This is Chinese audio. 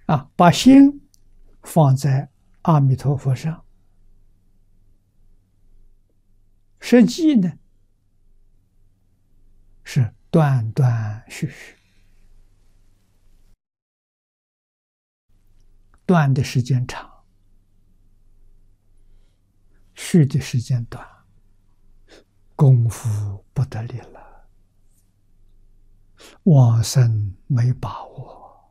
把心放在阿弥陀佛上，实际呢是断断续续，断的时间长，续的时间短，功夫不得力了，往生没把握。